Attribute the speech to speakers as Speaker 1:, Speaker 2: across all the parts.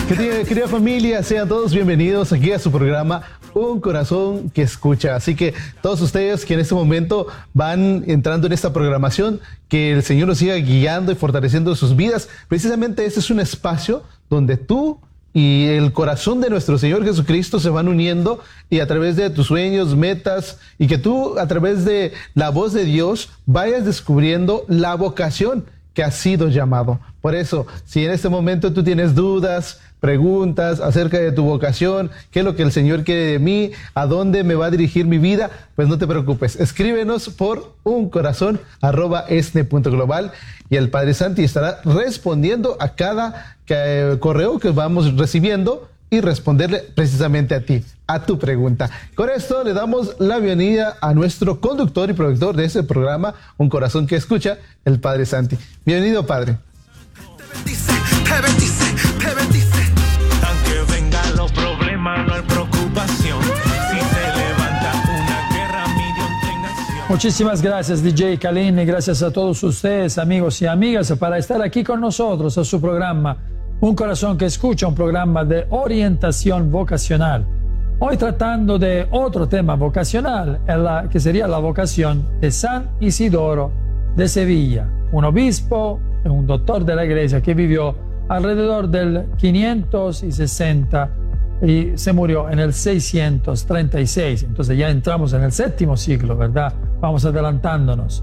Speaker 1: Querida familia, sean todos bienvenidos aquí a su programa Un Corazón que Escucha. Así que todos ustedes que en este momento van entrando en esta programación, que el Señor los siga guiando y fortaleciendo sus vidas. Precisamente este es un espacio donde tú y el corazón de nuestro Señor Jesucristo se van uniendo, y a través de tus sueños, metas, y que tú a través de la voz de Dios vayas descubriendo la vocación que has sido llamado. Por eso, si en este momento tú tienes dudas, preguntas acerca de tu vocación, qué es lo que el Señor quiere de mí, a dónde me va a dirigir mi vida, pues no te preocupes. Escríbenos por uncorazon@esne.global y el Padre Santi estará respondiendo a cada correo que vamos recibiendo y responderle precisamente a ti, a tu pregunta. Con esto le damos la bienvenida a nuestro conductor y productor de este programa, Un Corazón que Escucha, el Padre Santi. Bienvenido, Padre.
Speaker 2: Te bendice, te bendice, te bendice. Aunque vengan los problemas, no hay preocupación. Si se levanta una guerra, millón de nación.
Speaker 3: Muchísimas gracias, DJ Kalin, y gracias a todos ustedes, amigos y amigas, para estar aquí con nosotros a su programa Un Corazón que Escucha, un programa de orientación vocacional. Hoy tratando de otro tema vocacional, que sería la vocación de San Isidoro de Sevilla, un obispo y un doctor de la iglesia que vivió alrededor del 560 y se murió en el 636. Entonces ya entramos en el séptimo siglo, ¿verdad? Vamos adelantándonos.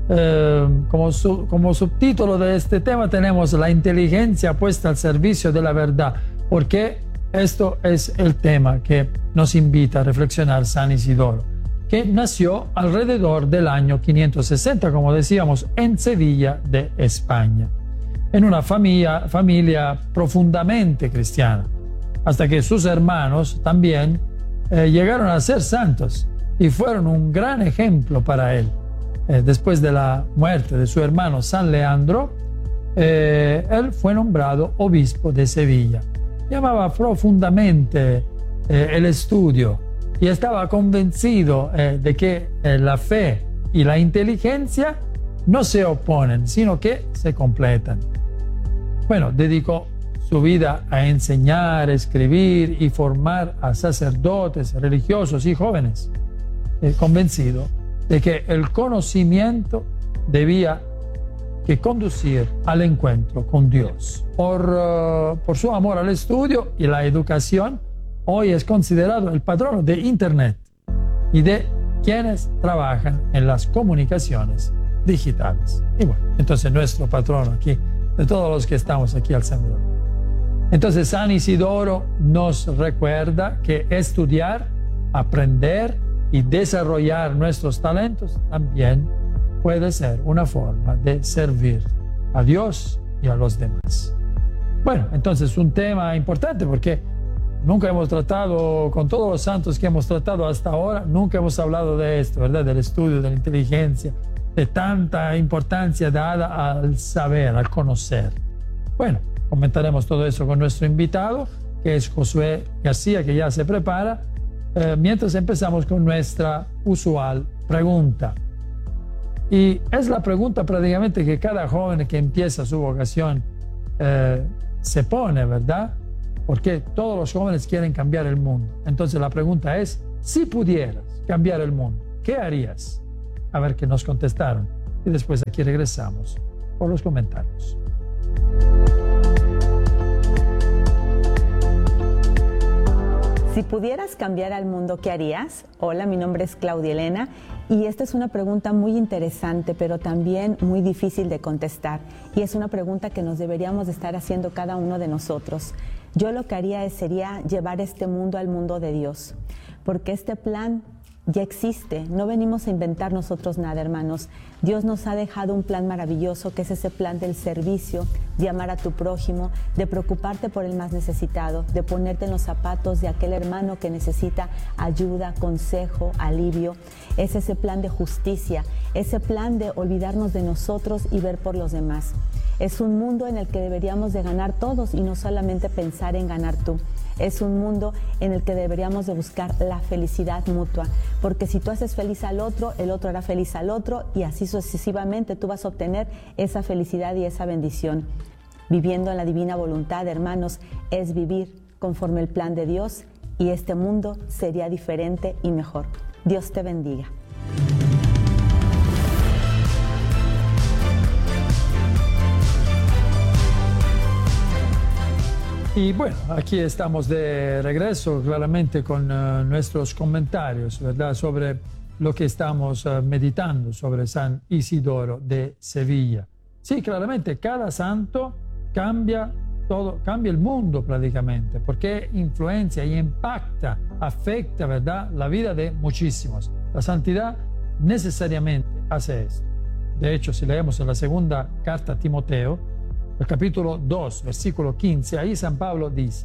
Speaker 3: Como subtítulo de este tema tenemos la inteligencia puesta al servicio de la verdad, porque esto es el tema que nos invita a reflexionar San Isidoro, que nació alrededor del año 560, como decíamos, en Sevilla de España, en una familia profundamente cristiana, hasta que sus hermanos también llegaron a ser santos y fueron un gran ejemplo para él. Después de la muerte de su hermano San Leandro, él fue nombrado obispo de Sevilla. Llamaba profundamente el estudio y estaba convencido de que la fe y la inteligencia no se oponen, sino que se completan. Bueno, dedicó su vida a enseñar, escribir y formar a sacerdotes, religiosos y jóvenes, convencido de que el conocimiento debía que conducir al encuentro con Dios. Por su amor al estudio y la educación, hoy es considerado el patrono de Internet y de quienes trabajan en las comunicaciones digitales. Y bueno, entonces nuestro patrono aquí, de todos los que estamos aquí al Señor. Entonces San Isidoro nos recuerda que estudiar, aprender y desarrollar nuestros talentos también puede ser una forma de servir a Dios y a los demás. Bueno, entonces un tema importante porque nunca hemos tratado, con todos los santos que hemos tratado hasta ahora, nunca hemos hablado de esto, ¿verdad? Del estudio, de la inteligencia, de tanta importancia dada al saber, al conocer. Bueno, comentaremos todo eso con nuestro invitado, que es Josué García, que ya se prepara, mientras empezamos con nuestra usual pregunta. Y es la pregunta prácticamente que cada joven que empieza su vocación se pone, ¿verdad? Porque todos los jóvenes quieren cambiar el mundo. Entonces la pregunta es, si pudieras cambiar el mundo, ¿qué harías? A ver qué nos contestaron. Y después aquí regresamos por los comentarios.
Speaker 4: Si pudieras cambiar al mundo, ¿qué harías? Hola, mi nombre es Claudia Elena y esta es una pregunta muy interesante, pero también muy difícil de contestar. Y es una pregunta que nos deberíamos de estar haciendo cada uno de nosotros. Yo lo que haría sería llevar este mundo al mundo de Dios, porque este plan ya existe, no venimos a inventar nosotros nada, hermanos. Dios nos ha dejado un plan maravilloso, que es ese plan del servicio, de amar a tu prójimo, de preocuparte por el más necesitado, de ponerte en los zapatos de aquel hermano que necesita ayuda, consejo, alivio. Es ese plan de justicia, ese plan de olvidarnos de nosotros y ver por los demás. Es un mundo en el que deberíamos de ganar todos y no solamente pensar en ganar tú. Es un mundo en el que deberíamos de buscar la felicidad mutua, porque si tú haces feliz al otro, el otro hará feliz al otro y así sucesivamente tú vas a obtener esa felicidad y esa bendición. Viviendo en la divina voluntad, hermanos, es vivir conforme el plan de Dios y este mundo sería diferente y mejor. Dios te bendiga.
Speaker 3: Y bueno, aquí estamos de regreso claramente con nuestros comentarios, ¿verdad? Sobre lo que estamos meditando sobre San Isidoro de Sevilla. Sí, claramente cada santo cambia todo, cambia el mundo prácticamente, porque influencia y impacta, afecta, ¿verdad?, la vida de muchísimos. La santidad necesariamente hace esto. De hecho, si leemos en la segunda carta a Timoteo, el capítulo 2, versículo 15, ahí San Pablo dice: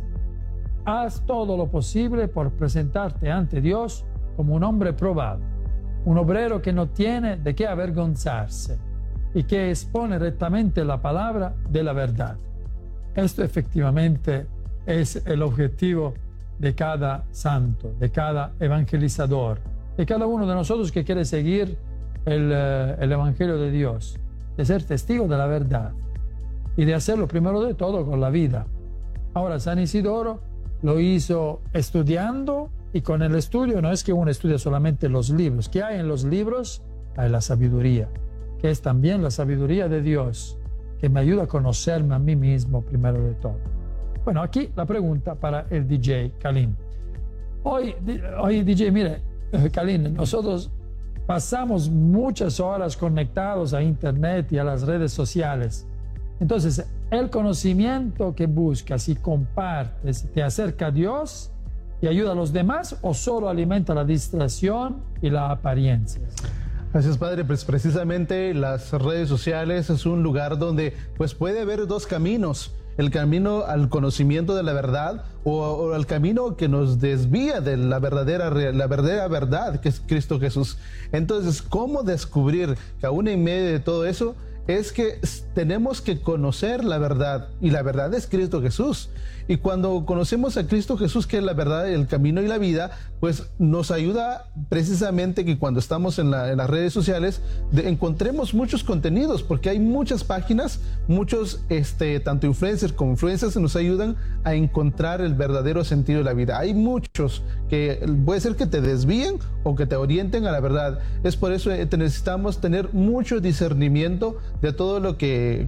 Speaker 3: haz todo lo posible por presentarte ante Dios como un hombre probado, un obrero que no tiene de qué avergonzarse y que expone rectamente la palabra de la verdad. Esto efectivamente es el objetivo de cada santo, de cada evangelizador, de cada uno de nosotros que quiere seguir el Evangelio de Dios, de ser testigo de la verdad y de hacerlo primero de todo con la vida. Ahora, San Isidoro lo hizo estudiando, y con el estudio no es que uno estudia solamente los libros. ¿Qué hay en los libros? Hay la sabiduría, que es también la sabiduría de Dios, que me ayuda a conocerme a mí mismo primero de todo. Bueno, aquí la pregunta para el DJ Kalin. Hoy DJ, mire, Kalin, nosotros pasamos muchas horas conectados a Internet y a las redes sociales. Entonces, el conocimiento que buscas y compartes te acerca a Dios y ayuda a los demás, o solo alimenta la distracción y la apariencia.
Speaker 1: Gracias, padre. Pues precisamente las redes sociales es un lugar donde pues puede haber dos caminos: el camino al conocimiento de la verdad o el camino que nos desvía de la verdadera verdad, que es Cristo Jesús. Entonces, ¿cómo descubrir que aún en medio de todo eso es que tenemos que conocer la verdad? Y la verdad es Cristo Jesús. Y cuando conocemos a Cristo Jesús, que es la verdad, el camino y la vida, pues nos ayuda precisamente que cuando estamos en las redes sociales encontremos muchos contenidos, porque hay muchas páginas, muchos tanto influencers como influencers que nos ayudan a encontrar el verdadero sentido de la vida. Hay muchos que puede ser que te desvíen o que te orienten a la verdad. Es por eso que necesitamos tener mucho discernimiento de todo lo que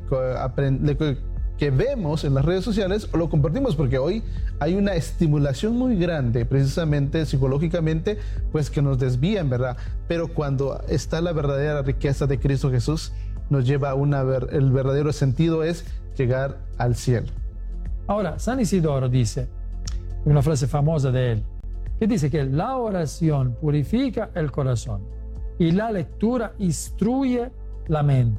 Speaker 1: vemos en las redes sociales o lo compartimos, porque hoy hay una estimulación muy grande, precisamente psicológicamente, pues que nos desvían, ¿verdad? Pero cuando está la verdadera riqueza de Cristo Jesús, nos lleva a el verdadero sentido es llegar al cielo.
Speaker 3: Ahora, San Isidoro dice, una frase famosa de él, que dice que la oración purifica el corazón y la lectura instruye la mente.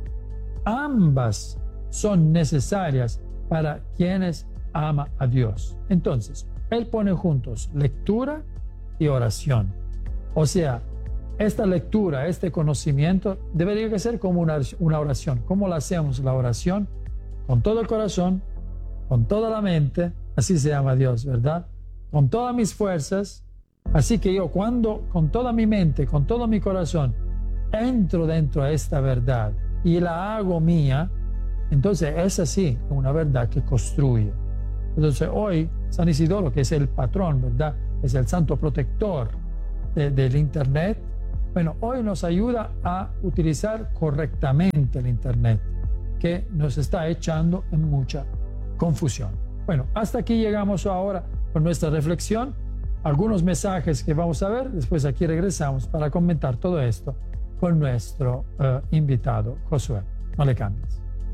Speaker 3: Ambas son necesarias para quienes aman a Dios. Entonces, él pone juntos lectura y oración. O sea, esta lectura, este conocimiento debería ser como una oración. ¿Cómo la hacemos la oración? Con todo el corazón, con toda la mente, así se llama Dios, ¿verdad? Con todas mis fuerzas. Así que yo cuando con toda mi mente, con todo mi corazón, entro dentro de esta verdad y la hago mía, entonces es así, una verdad que construye. Entonces hoy San Isidoro, que es el patrón, ¿verdad?, es el santo protector del Internet, bueno, hoy nos ayuda a utilizar correctamente el Internet, que nos está echando en mucha confusión. Bueno, hasta aquí llegamos ahora con nuestra reflexión, algunos mensajes que vamos a ver, después aquí regresamos para comentar todo esto con nuestro invitado Josué. No le cambies.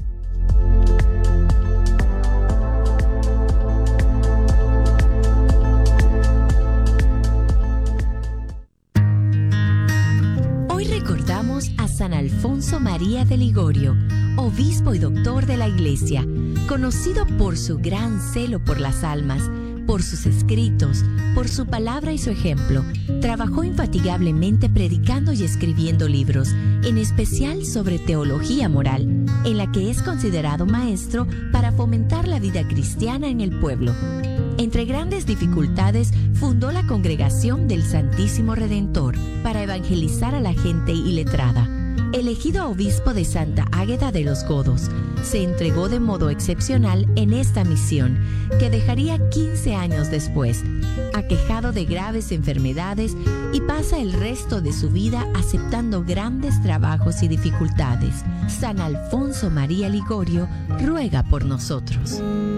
Speaker 5: Hoy recordamos a San Alfonso María de Ligorio, obispo y doctor de la Iglesia, conocido por su gran celo por las almas, por sus escritos, por su palabra y su ejemplo. Trabajó infatigablemente predicando y escribiendo libros, en especial sobre teología moral, en la que es considerado maestro para fomentar la vida cristiana en el pueblo. Entre grandes dificultades, fundó la Congregación del Santísimo Redentor para evangelizar a la gente iletrada. Elegido obispo de Santa Águeda de los Godos, se entregó de modo excepcional en esta misión, que dejaría 15 años después, aquejado de graves enfermedades, y pasa el resto de su vida aceptando grandes trabajos y dificultades. San Alfonso María Ligorio ruega por nosotros.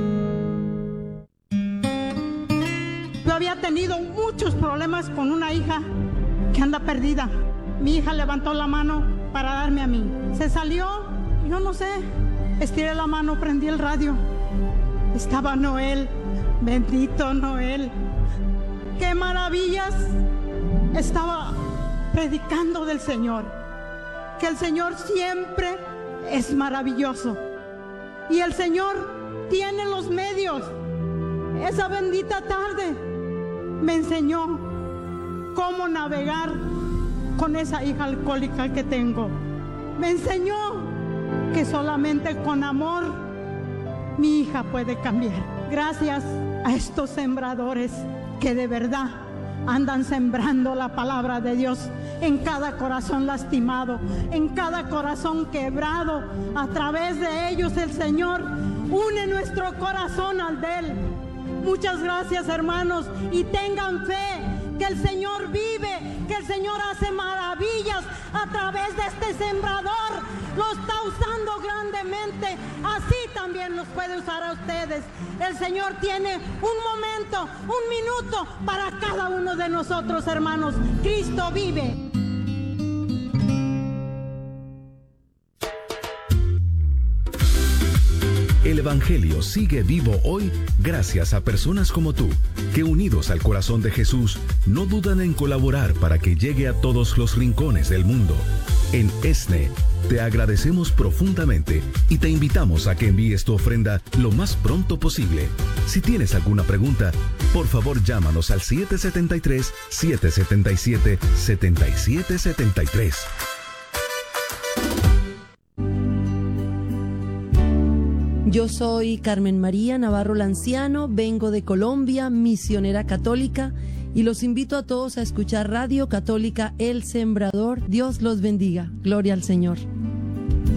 Speaker 6: Yo había tenido muchos problemas con una hija que anda perdida. Mi hija levantó la mano para darme a mí. Se salió, yo no sé, estiré la mano, prendí el radio. Estaba Noel, bendito Noel. ¡Qué maravillas! Estaba predicando del Señor, que el Señor siempre es maravilloso. Y el Señor tiene los medios. Esa bendita tarde me enseñó cómo navegar con esa hija alcohólica que tengo. Me enseñó que solamente con amor mi hija puede cambiar. Gracias a estos sembradores que de verdad andan sembrando la palabra de Dios en cada corazón lastimado, en cada corazón quebrado. A través de ellos el Señor une nuestro corazón al de Él. Muchas gracias, hermanos, y tengan fe que el Señor vive, que el Señor hace maravillas a través de este sembrador. Lo está usando grandemente, así también los puede usar a ustedes. El Señor tiene un momento, un minuto para cada uno de nosotros, hermanos. Cristo vive.
Speaker 7: El Evangelio sigue vivo hoy gracias a personas como tú, que unidos al corazón de Jesús, no dudan en colaborar para que llegue a todos los rincones del mundo. En ESNE, te agradecemos profundamente y te invitamos a que envíes tu ofrenda lo más pronto posible. Si tienes alguna pregunta, por favor llámanos al 773-777-7773.
Speaker 8: Yo soy Carmen María Navarro Lanciano, vengo de Colombia, misionera católica, y los invito a todos a escuchar Radio Católica El Sembrador. Dios los bendiga. Gloria al Señor.